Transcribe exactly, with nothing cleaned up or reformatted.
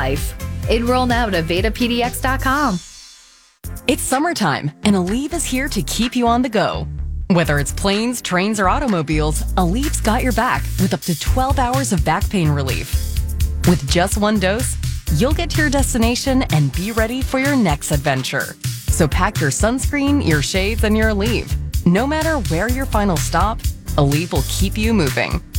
life. Enroll now at aveda p d x dot com. It's summertime, and Aleve is here to keep you on the go. Whether it's planes, trains, or automobiles, Aleve's got your back with up to twelve hours of back pain relief. With just one dose, you'll get to your destination and be ready for your next adventure. So pack your sunscreen, your shades, and your Aleve. No matter where your final stop, Aleve will keep you moving.